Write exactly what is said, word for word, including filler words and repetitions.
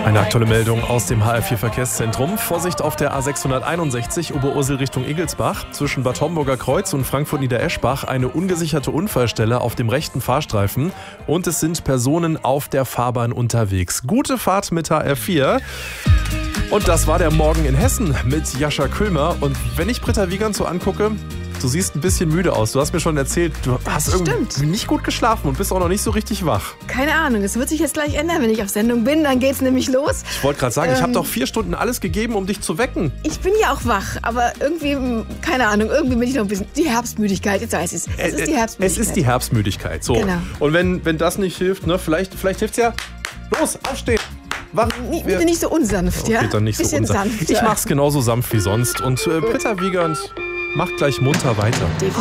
Eine aktuelle Meldung aus dem H R vier Verkehrszentrum. Vorsicht auf der A sechshunderteinundsechzig Oberursel Richtung Igelsbach. Zwischen Bad Homburger Kreuz und Frankfurt-Niedereschbach eine ungesicherte Unfallstelle auf dem rechten Fahrstreifen. Und es sind Personen auf der Fahrbahn unterwegs. Gute Fahrt mit H R vier. Und das war der Morgen in Hessen mit Jascha Köhlmer. Und wenn ich Britta Wiegand so angucke, du siehst ein bisschen müde aus. Du hast mir schon erzählt, du Das hast irgendwie stimmt. nicht gut geschlafen und bist auch noch nicht so richtig wach. Keine Ahnung, es wird sich jetzt gleich ändern, wenn ich auf Sendung bin, dann geht's nämlich los. Ich wollte gerade sagen, ich habe Ähm, doch vier Stunden alles gegeben, um dich zu wecken. Ich bin ja auch wach, aber irgendwie, hm, keine Ahnung, irgendwie bin ich noch ein bisschen, die Herbstmüdigkeit, jetzt weiß ich es. Es ist die Herbstmüdigkeit. Es ist die Herbstmüdigkeit. So. Genau. Und wenn, wenn das nicht hilft, ne, vielleicht, vielleicht hilft es ja. Los, aufstehen. Wach. Nicht, bitte nicht so unsanft, Okay, ja? dann nicht so Bisschen unsanft. sanft. Ich mach's genauso sanft wie sonst. Und äh, Britta Wiegand macht gleich munter weiter.